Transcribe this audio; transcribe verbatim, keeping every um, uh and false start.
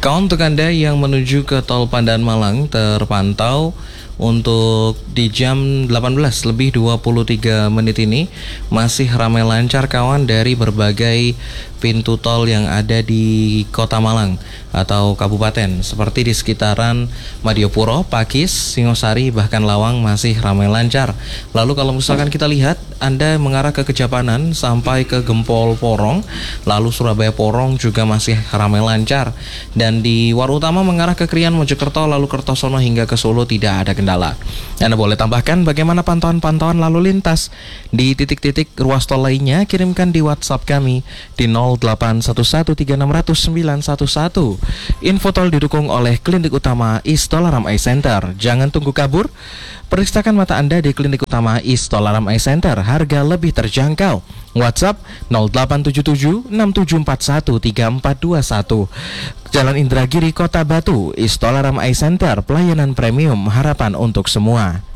Kawan, untuk Anda yang menuju ke tol Pandaan Malang terpantau untuk di jam delapan belas lebih dua puluh tiga menit ini masih ramai lancar kawan dari berbagai pintu tol yang ada di Kota Malang atau kabupaten, seperti di sekitaran Madiopuro, Pakis, Singosari, bahkan Lawang masih ramai lancar. Lalu kalau misalkan kita lihat Anda mengarah ke Kejapanan sampai ke Gempol Porong, lalu Surabaya Porong juga masih ramai lancar. Dan di War Utama mengarah ke Krian, Mojokerto, lalu Kertosono hingga ke Solo tidak ada kendala. Anda boleh tambahkan bagaimana pantauan-pantauan lalu lintas di titik-titik ruas tol lainnya, kirimkan di WhatsApp kami di nol delapan satu satu tiga enam nol nol sembilan satu satu. Info tol didukung oleh Klinik Utama Istolaram Eye Center. Jangan tunggu kabur, periksakan mata Anda di Klinik Utama Istolaram Eye Center. Harga lebih terjangkau. WhatsApp nol delapan tujuh tujuh enam tujuh empat satu tiga empat dua satu. Jalan Indragiri, Kota Batu, Istolaram Eye Center, pelayanan premium, harapan untuk semua.